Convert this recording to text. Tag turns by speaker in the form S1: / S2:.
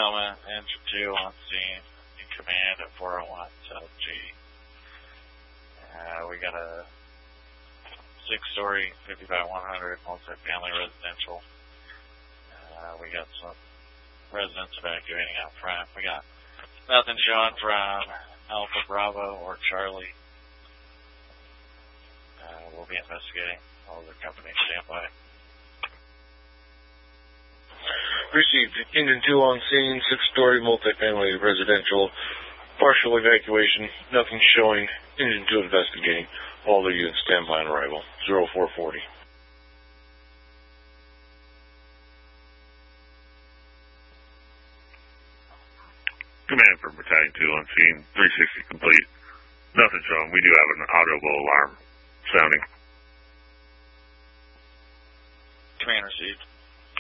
S1: Tacoma, Engine 2 on scene, in command at 401 South G. We got a 6-story, 50 by 100 multifamily residential. We got some residents evacuating out front. We got nothing showing from Alpha Bravo or Charlie. We'll be investigating. All the companies stand by.
S2: Received. Engine 2 on scene, 6-story multifamily residential. Partial evacuation. Nothing showing. Engine 2 investigating. All the units stand by on arrival. 0440.
S3: Command for Battalion 2 on scene. 360 complete. Nothing showing. We do have an audible alarm sounding.
S1: Command received.